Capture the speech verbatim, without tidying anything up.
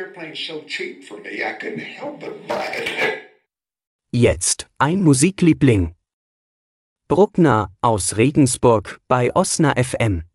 airplane so cheap for me, I couldn't help but buy it. Jetzt ein Musikliebling. Bruckner aus Regensburg bei Osna F M.